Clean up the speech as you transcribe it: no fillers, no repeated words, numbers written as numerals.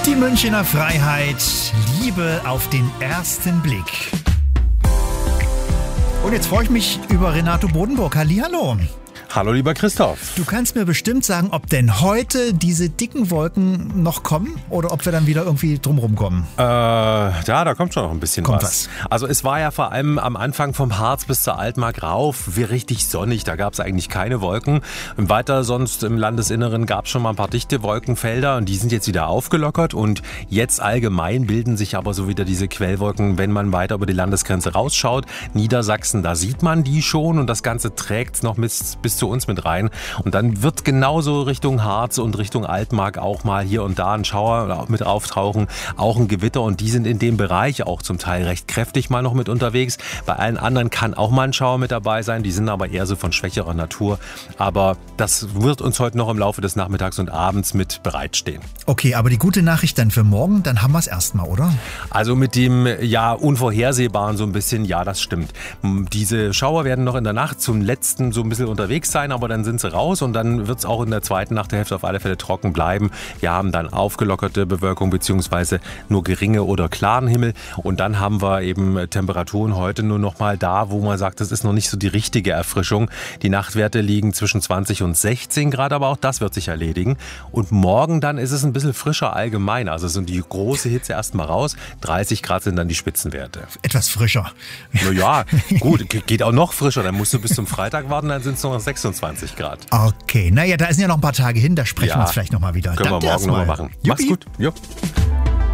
Die Münchener Freiheit, Liebe auf den ersten Blick. Und jetzt freue ich mich über Renato Bodenburg. Hallihallo. Hallo lieber Christoph. Du kannst mir bestimmt sagen, ob denn heute diese dicken Wolken noch kommen oder ob wir dann wieder irgendwie drumherum kommen. Ja, da kommt schon noch ein bisschen Kommt was. Also es war ja vor allem am Anfang vom Harz bis zur Altmark rauf wie richtig sonnig. Da gab es eigentlich keine Wolken. Und weiter sonst im Landesinneren gab es schon mal ein paar dichte Wolkenfelder und die sind jetzt wieder aufgelockert. Und jetzt allgemein bilden sich aber so wieder diese Quellwolken, wenn man weiter über die Landesgrenze rausschaut. Niedersachsen, da sieht man die schon und das Ganze trägt noch bis zu uns mit rein. Und dann wird genauso Richtung Harz und Richtung Altmark auch mal hier und da ein Schauer mit auftauchen, auch ein Gewitter und die sind in dem Bereich auch zum Teil recht kräftig mal noch mit unterwegs. Bei allen anderen kann auch mal ein Schauer mit dabei sein, die sind aber eher so von schwächerer Natur. Aber das wird uns heute noch im Laufe des Nachmittags und Abends mit bereitstehen. Okay, aber die gute Nachricht dann für morgen, dann haben wir es erstmal, oder? Also mit dem Unvorhersehbaren so ein bisschen, ja, das stimmt. Diese Schauer werden noch in der Nacht zum letzten so ein bisschen unterwegs sein, aber dann sind sie raus und dann wird es auch in der zweiten Nachthälfte auf alle Fälle trocken bleiben. Wir haben dann aufgelockerte Bewölkung beziehungsweise nur geringe oder klaren Himmel und dann haben wir eben Temperaturen heute nur noch mal da, wo man sagt, das ist noch nicht so die richtige Erfrischung. Die Nachtwerte liegen zwischen 20 und 16 Grad, aber auch das wird sich erledigen. Und morgen dann ist es ein bisschen frischer allgemein, also sind die große Hitze erstmal raus. 30 Grad sind dann die Spitzenwerte. Etwas frischer. Naja, gut, geht auch noch frischer, dann musst du bis zum Freitag warten, dann sind es noch 26 Grad. Okay, naja, da sind ja noch ein paar Tage hin, da sprechen wir uns vielleicht nochmal wieder. Können wir morgen nochmal machen. Juppie. Mach's gut. Jo.